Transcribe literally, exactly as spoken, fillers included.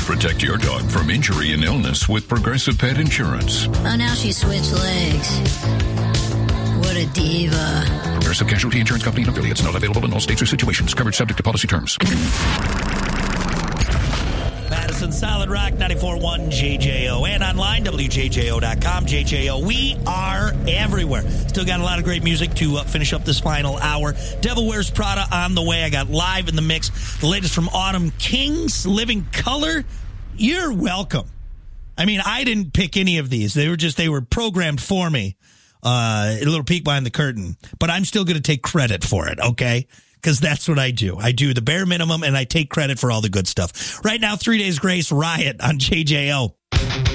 Protect your dog from injury and illness with Progressive Pet Insurance. Oh, now she switched legs. What a diva. Progressive Casualty Insurance Company and affiliates. Not available in all states or situations. Coverage subject to policy terms. Madison Solid Rock ninety-four point one J J O and online W J J O dot com. J J O. We are everywhere. Still got a lot of great music to uh, finish up this final hour. Devil Wears Prada on the way. I got Live in the Mix. The latest from Autumn Kings, Living Color. You're welcome. I mean, I didn't pick any of these. They were just, they were programmed for me. Uh, a little peek behind the curtain. But I'm still going to take credit for it, okay? Because that's what I do. I do the bare minimum, and I take credit for all the good stuff. Right now, Three Days Grace, Riot on J J O.